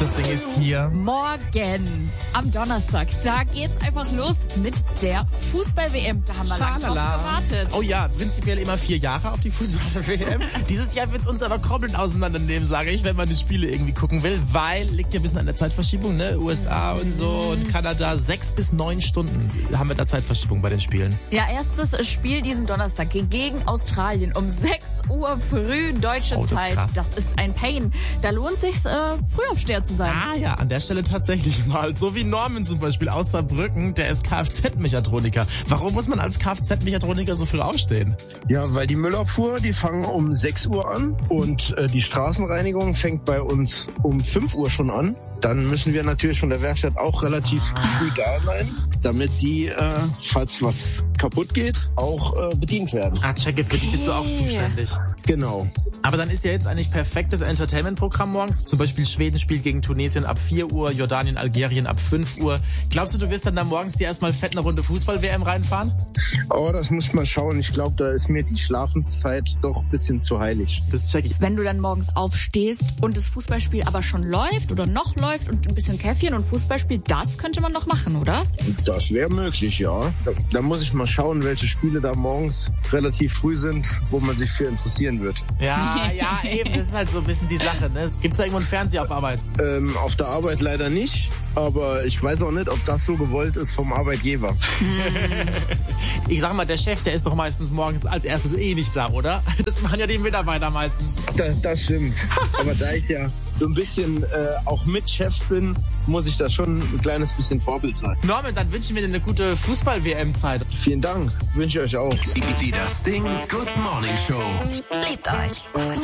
Das Ding ist hier. Morgen, am Donnerstag, da geht's einfach los mit der Fußball-WM. Da haben wir lange drauf gewartet. Oh ja, prinzipiell immer 4 Jahre auf die Fußball-WM. Dieses Jahr wird's uns aber komplett auseinandernehmen, sage ich, wenn man die Spiele irgendwie gucken will, weil liegt ja ein bisschen an der Zeitverschiebung, ne? USA und so und Kanada, 6 bis 9 Stunden haben wir da Zeitverschiebung bei den Spielen. Ja, erstes Spiel diesen Donnerstag gegen Australien um 6 Uhr früh deutsche Zeit. Krass. Das ist ein Pain. Da lohnt sich's, Frühaufsteher zu sein. Ah ja, an der Stelle tatsächlich mal. So wie Norman zum Beispiel aus Saarbrücken, der ist Kfz-Mechatroniker. Warum muss man als Kfz-Mechatroniker so früh aufstehen? Ja, weil die Müllabfuhr, die fangen um 6 Uhr an und die Straßenreinigung fängt bei uns um 5 Uhr schon an. Dann müssen wir natürlich von der Werkstatt auch relativ früh da sein, damit die, falls was kaputt geht, auch bedient werden. Ah, checke, für die bist du auch zuständig. Genau. Aber dann ist ja jetzt eigentlich perfektes Entertainment-Programm morgens. Zum Beispiel Schweden spielt gegen Tunesien ab 4 Uhr, Jordanien, Algerien ab 5 Uhr. Glaubst du wirst dann da morgens dir erstmal fett eine Runde Fußball-WM reinfahren? Oh, das muss ich mal schauen. Ich glaube, da ist mir die Schlafenszeit doch ein bisschen zu heilig. Das check ich. Wenn du dann morgens aufstehst und das Fußballspiel aber schon läuft oder noch läuft und ein bisschen Käffchen und Fußballspiel, das könnte man doch machen, oder? Das wäre möglich, ja. Da muss ich mal schauen, welche Spiele da morgens relativ früh sind, wo man sich für interessieren wird. Ja, eben. Das ist halt so ein bisschen die Sache, ne? Gibt's da irgendwo einen Fernseher auf Arbeit? Auf der Arbeit leider nicht. Aber ich weiß auch nicht, ob das so gewollt ist vom Arbeitgeber. Ich sag mal, der Chef, der ist doch meistens morgens als erstes nicht da, oder? Das machen ja die Mitarbeiter meistens. Das stimmt. Aber da ich ja so ein bisschen auch Mitchef bin, muss ich da schon ein kleines bisschen Vorbild sein. Norman, dann wünschen wir dir eine gute Fußball-WM-Zeit. Vielen Dank. Wünsche ich euch auch. Die Das Ding Good Morning Show. Liebt euch.